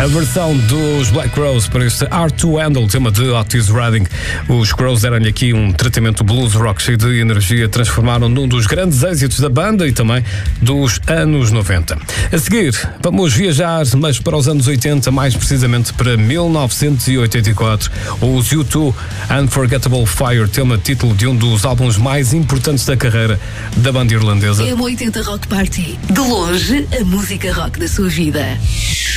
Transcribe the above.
A versão dos Black Crowes para este Hard to Handle, tema de Otis Redding. Os Crowes deram-lhe aqui um tratamento blues rock cheio de energia, transformaram num dos grandes êxitos da banda e também dos anos 90. A seguir, vamos viajar, mas para os anos 80, mais precisamente para 1984. Os U2, Unforgettable Fire, tema título de um dos álbuns mais importantes da carreira da banda irlandesa. M80 Rock Party. De longe, a música rock da sua vida.